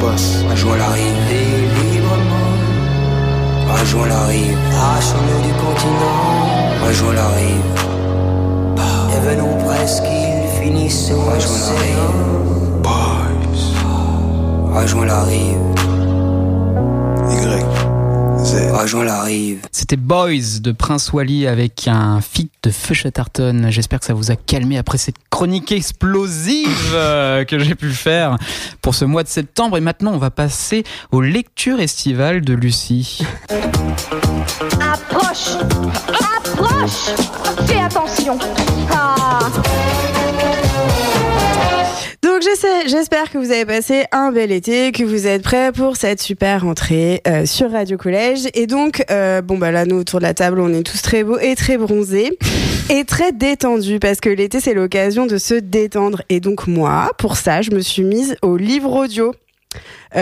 passe. Rejoins la rive et librement. Rejoins la rive à sommet du continent. Rejoins la rive. Devenons presque, ils finissent. Rejoins la rive. Boys. Rejoins la rive. Rejoins la rive. C'était Boys de Prince Wally avec un feat de Feu Chatterton. J'espère que ça vous a calmé après cette chronique explosive que j'ai pu faire pour ce mois de septembre. Et maintenant, on va passer aux lectures estivales de Lucie. Approche. Fais attention. Donc j'espère que vous avez passé un bel été, que vous êtes prêts pour cette super rentrée sur Radio Collège. Et donc, là, nous, autour de la table, on est tous très beaux et très bronzés et très détendus parce que l'été, c'est l'occasion de se détendre. Et donc, moi, pour ça, je me suis mise au livre audio. Pourquoi ?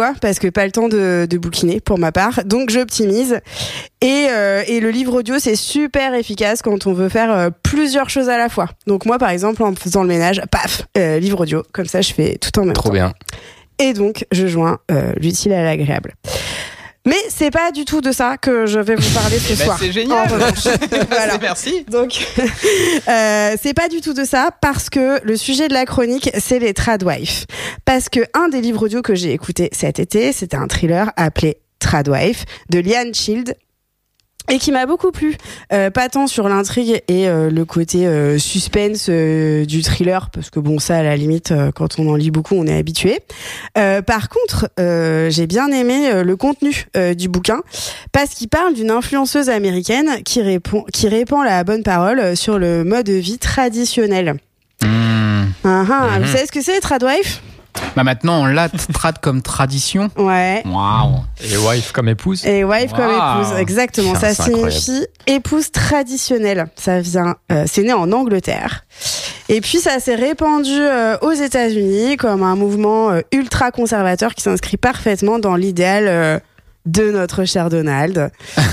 Parce que pas le temps de bouquiner pour ma part, donc j'optimise et le livre audio c'est super efficace quand on veut faire plusieurs choses à la fois. Donc moi par exemple en faisant le ménage, paf, livre audio, comme ça je fais tout en même temps. Trop bien. Et donc je joins l'utile à l'agréable. Mais c'est pas du tout de ça que je vais vous parler ce soir. C'est génial. Voilà. Merci. Donc, c'est pas du tout de ça parce que le sujet de la chronique, c'est les Tradwife. Parce que un des livres audio que j'ai écouté cet été, c'était un thriller appelé Tradwife de Liane Child. Et qui m'a beaucoup plu, pas tant sur l'intrigue et le côté suspense du thriller, parce que bon, ça à la limite, quand on en lit beaucoup, on est habitué. Par contre, j'ai bien aimé le contenu du bouquin, parce qu'il parle d'une influenceuse américaine qui répand la bonne parole sur le mode de vie traditionnel. Vous savez ce que c'est, Tradwife ? Bah maintenant, on l'a trad comme tradition. Ouais. Waouh. Et wife comme épouse. Et wife comme épouse, exactement. Putain, ça c'est signifie épouse traditionnelle. Ça vient, c'est né en Angleterre. Et puis ça s'est répandu aux États-Unis comme un mouvement ultra conservateur qui s'inscrit parfaitement dans l'idéal de notre cher Donald,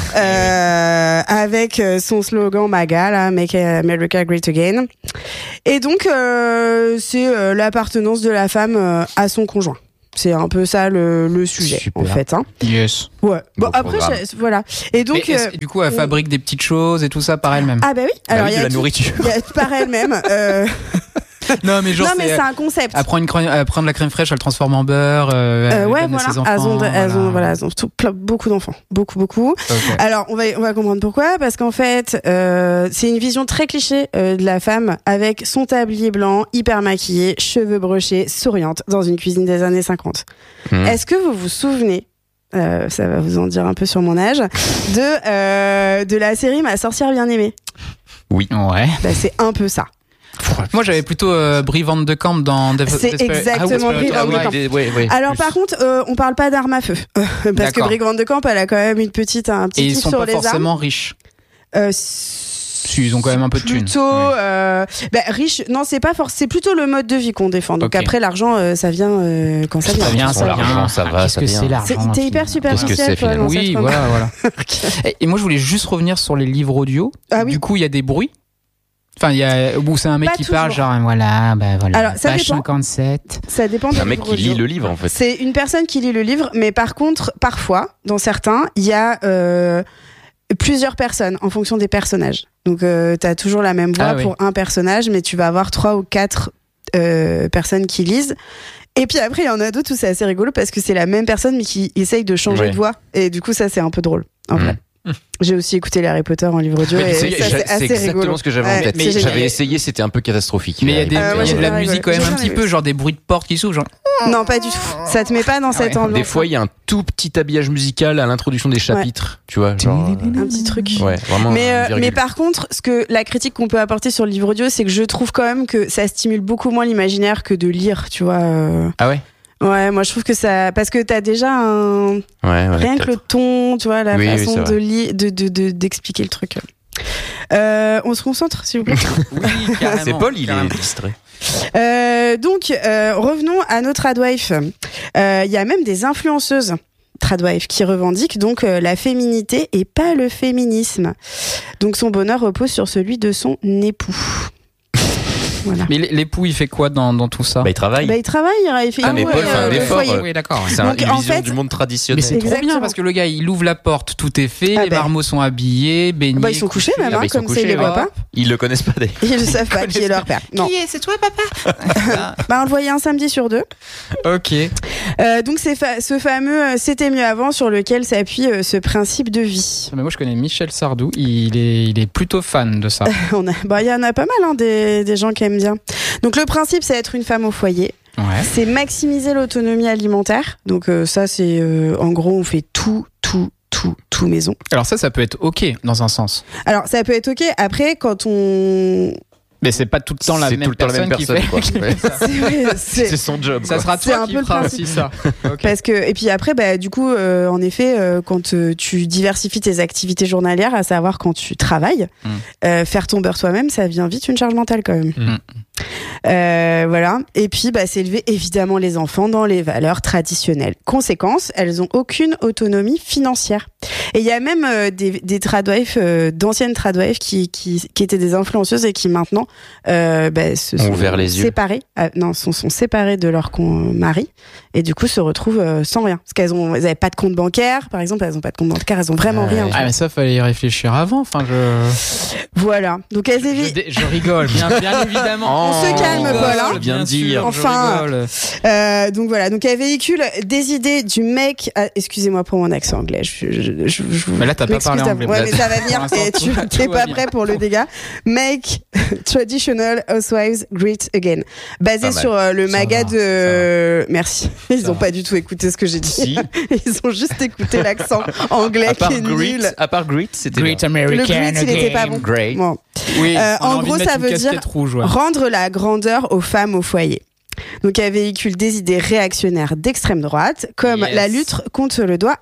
avec son slogan MAGA, là, Make America Great Again. Et donc, c'est l'appartenance de la femme à son conjoint. C'est un peu ça le sujet, super. en fait. Hein. Yes. Ouais. Bon, après, voilà. Et donc, du coup, elle fabrique des petites choses et tout ça par elle-même. Ah bah oui. Alors, il y a de la nourriture. Il y a par elle-même. Non, mais genre, c'est un concept. Elle prend de la crème fraîche, elle le transforme en beurre. Elle donne à ses enfants. Elles ont beaucoup d'enfants. Beaucoup. Okay. Alors, on va comprendre pourquoi. Parce qu'en fait, c'est une vision très cliché de la femme avec son tablier blanc, hyper maquillée, cheveux brochés, souriante, dans une cuisine des années 50. Est-ce que vous vous souvenez, ça va vous en dire un peu sur mon âge, de la série Ma sorcière bien aimée ? Oui. Ouais. Bah, c'est un peu ça. Moi, j'avais plutôt Brie Van de Camp dans C'est exactement Brie Van de Camp. Oui, alors, par contre, on parle pas d'armes à feu. Parce que Brie Van de Camp, elle a quand même un petit kiff sur les armes. Et ils sont pas forcément riches. Si, ils ont quand même un peu de thunes. Plutôt riche. Non, c'est pas forcément. C'est plutôt le mode de vie qu'on défend. Donc après, l'argent, ça vient quand ça vient. L'argent, ça va. Qu'est-ce que c'est l'argent ? T'es hyper superficiel, toi. Oui, voilà. Et moi, je voulais juste revenir sur les livres audio. Ah oui. Du coup, il y a des bruits. Enfin, c'est un mec pas qui toujours. parle, genre, voilà. Alors, ça page dépend. 57. Ça dépend des un mec qui lit le livre, en fait. C'est une personne qui lit le livre, mais par contre, parfois, dans certains, il y a plusieurs personnes en fonction des personnages. Donc, t'as toujours la même voix pour un personnage, mais tu vas avoir 3 ou 4 personnes qui lisent. Et puis après, il y en a d'autres où c'est assez rigolo parce que c'est la même personne, mais qui essaye de changer de voix. Et du coup, ça, c'est un peu drôle, en vrai. J'ai aussi écouté les Harry Potter en livre audio et ça, c'est assez exactement rigolo. Ce que j'avais en tête. Mais j'avais essayé, c'était un peu catastrophique. Mais il y a de la musique quand même un petit peu, genre des bruits de porte qui s'ouvrent, genre. Non, pas du tout. Ça te met pas dans cette ambiance. Des fois, il y a un tout petit habillage musical à l'introduction des chapitres, tu vois, genre un petit truc. Ouais, vraiment. Mais par contre, la critique qu'on peut apporter sur le livre audio, c'est que je trouve quand même que ça stimule beaucoup moins l'imaginaire que de lire, tu vois. Ah ouais. Ouais, moi je trouve que ça, parce que t'as déjà rien que le ton, tu vois, la façon d'expliquer le truc. On se concentre, s'il vous plaît. Oui, carrément. C'est Paul, il est distrait. Donc, revenons à notre Tradwife. Il y a même des influenceuses Tradwife qui revendiquent donc la féminité et pas le féminisme. Donc son bonheur repose sur celui de son époux. Voilà. Mais l'époux, il fait quoi dans tout ça? Bah, il travaille. Bah, il travaille, il fait mais Paul fait un le effort. foyer. Oui, d'accord. C'est Donc, une en vision fait- du monde Mais traditionnel. c'est trop Exactement. bien parce que le gars, il ouvre la porte, tout est fait, Ah les ben. marmots sont habillés, baignés. Bah, ils sont couchés même, Ah, bah, ils sont comme ça, ils les couchés, voient ouais. pas. Ils le connaissent pas d'ailleurs. Ils ne savent pas qui est leur père. Non. Qui est? C'est toi, papa? Bah, on le voyait un samedi sur 2. Ok. Donc, c'est ce fameux C'était mieux avant sur lequel s'appuie ce principe de vie. Mais moi, je connais Michel Sardou. Il est plutôt fan de ça. Il y en a pas mal, hein, des gens qui aiment bien. Donc, le principe, c'est être une femme au foyer. Ouais. C'est maximiser l'autonomie alimentaire. Donc, ça, c'est en gros, on fait tout maison. Alors ça peut être ok dans un sens. Alors, ça peut être OK. Après, quand on. Mais c'est pas tout le temps la C'est même tout le temps la même personne qui personne, fait. quoi. Ouais. C'est son job. Ça quoi. sera C'est toi un qui peu le fera principe. aussi ça. Ok. Parce que, et puis après, bah, du coup, en effet, quand tu diversifies tes activités journalières, à savoir quand tu travailles, faire ton beurre toi-même, ça devient vite une charge mentale quand même. Voilà. Et puis, bah, c'est élever évidemment les enfants dans les valeurs traditionnelles. Conséquence, elles ont aucune autonomie financière. Et il y a même des tradwives, d'anciennes tradwives qui étaient des influenceuses et qui maintenant se Ont sont ouvert les yeux. séparées, sont séparées de leur mari et du coup se retrouvent sans rien. Parce qu'elles n'avaient pas de compte bancaire, par exemple, elles n'ont pas de compte bancaire, elles ont vraiment rien. Ah mais ça fallait y réfléchir avant. Enfin Voilà. Donc elles évitent. je rigole bien évidemment. On se calme, Paul, hein. Bien Bien dire. sûr, Enfin, je rigole. Donc voilà, donc elle véhicule des idées du mec. Excusez-moi pour mon accent anglais. Mais là, t'as pas parlé anglais. Ouais, mais ça va Pour venir. l'instant, Et tu tout t'es va pas bien. prêt pour le dégât. Make Traditional Housewives Great Again, basé Pas mal. sur le Ça maga va, de. Merci. Ils Ça ont va. pas du tout écouté ce que j'ai dit. Si. Ils ont juste écouté l'accent anglais À qui part est Grit, nul. c'était Great bien. American Le Grit, il était pas Again. bon. Great. Bon. Oui. on a En envie gros, de mettre ça une veut casquette dire rouge, ouais. rendre la grandeur aux femmes au foyer. Donc, elle véhicule des idées réactionnaires d'extrême droite, comme Yes. la lutte contre le droit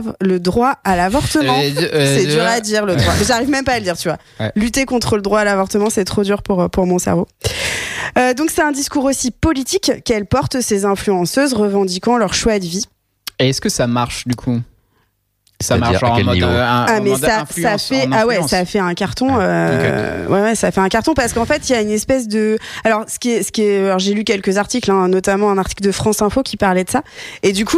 à l'avortement. C'est dur à dire, le droit. J'arrive même pas à le dire, tu vois. Ouais. Lutter contre le droit à l'avortement, c'est trop dur pour mon cerveau. Donc, c'est un discours aussi politique qu'elle porte, ces influenceuses revendiquant leur choix de vie. Et est-ce que ça marche du coup? Ça C'est-à-dire, marche genre à en quel mode niveau Mais ça fait un carton. Ouais, ça fait un carton parce qu'en fait, il y a une espèce de. Alors, alors, j'ai lu quelques articles, hein, notamment un article de France Info qui parlait de ça. Et du coup,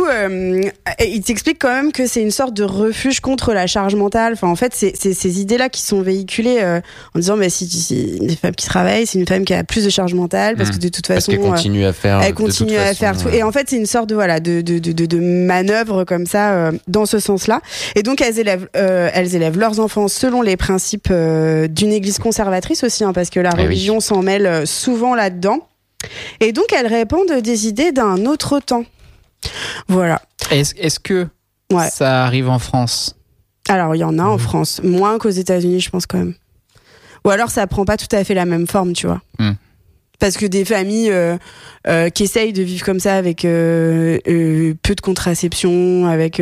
il t'explique quand même que c'est une sorte de refuge contre la charge mentale. Enfin, en fait, c'est ces idées-là qui sont véhiculées en disant, mais si une femme qui travaille, c'est une femme qui a plus de charge mentale parce que de toute Parce façon, qu'elle continue à faire. elle de toute continue à façon, faire tout. Et en fait, c'est une sorte de manœuvre comme ça dans ce sens-là. Et donc, elles élèvent leurs enfants selon les principes d'une église conservatrice aussi, hein, parce que la Eh oui. religion s'en mêle souvent là-dedans. Et donc, elles répandent des idées d'un autre temps. Voilà. Est-ce que Ouais. ça arrive en France? Alors, il y en a en France, moins qu'aux États-Unis, je pense quand même. Ou alors, ça prend pas tout à fait la même forme, tu vois. Parce que des familles qui essayent de vivre comme ça avec peu de contraception, avec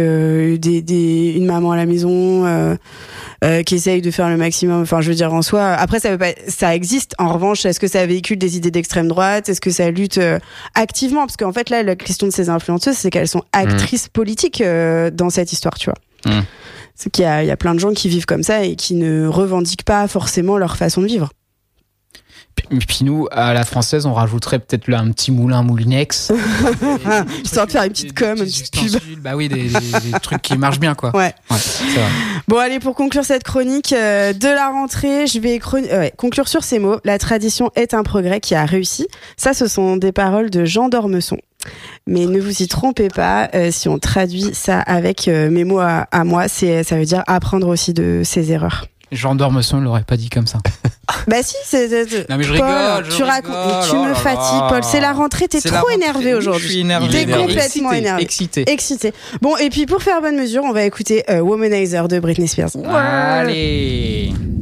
une maman à la maison, qui essayent de faire le maximum. Enfin, je veux dire, en soi, après, ça existe. En revanche, est-ce que ça véhicule des idées d'extrême droite? Est-ce que ça lutte activement? Parce qu'en fait, là, la question de ces influenceuses, c'est qu'elles sont actrices politiques dans cette histoire, tu vois. C'est qu'il y a plein de gens qui vivent comme ça et qui ne revendiquent pas forcément leur façon de vivre. Puis nous, à la française, on rajouterait peut-être là un petit moulinex. Histoire de faire une petite com, une petite pub. Bah oui, des trucs qui marchent bien, quoi. Ouais. C'est vrai. Bon, allez, pour conclure cette chronique de la rentrée, je vais conclure sur ces mots. La tradition est un progrès qui a réussi. Ça, ce sont des paroles de Jean d'Ormesson. Mais ne vous y trompez pas, si on traduit ça avec mes mots à moi, ça veut dire apprendre aussi de ses erreurs. Jean d'Ormesson ne l'aurait pas dit comme ça. Bah si, Non mais je Paul, rigole, tu racontes, mais tu me fatigues, Paul. C'est la rentrée, t'es trop énervé aujourd'hui. Je suis énervé. T'es complètement énervé. Excité. Bon, et puis pour faire bonne mesure, on va écouter Womanizer de Britney Spears. Allez.